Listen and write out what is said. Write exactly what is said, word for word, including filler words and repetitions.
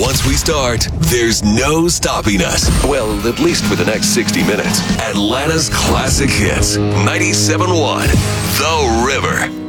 Once we start, there's no stopping us. Well, at least for the next sixty minutes. Atlanta's classic hits. ninety-seven point one, The River.